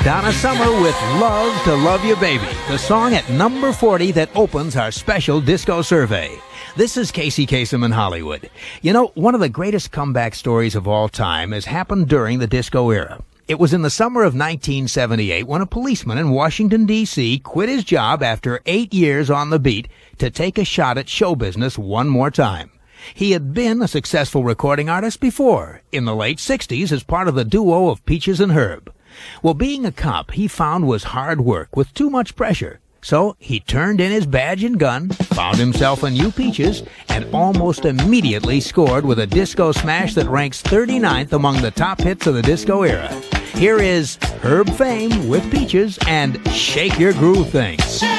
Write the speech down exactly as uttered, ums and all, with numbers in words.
Donna Summer with Love to Love You Baby, the song at number forty that opens our special disco survey. This is Casey Kasem in Hollywood. You know, one of the greatest comeback stories of all time has happened during the disco era. It was in the summer of nineteen seventy-eight when a policeman in Washington, D C quit his job after eight years on the beat to take a shot at show business one more time. He had been a successful recording artist before, in the late sixties as part of the duo of Peaches and Herb. Well, being a cop, he found was hard work with too much pressure. So he turned in his badge and gun, found himself a new Peaches, and almost immediately scored with a disco smash that ranks thirty-ninth among the top hits of the disco era. Here is Herb Fame with Peaches and Shake Your Groove Thing.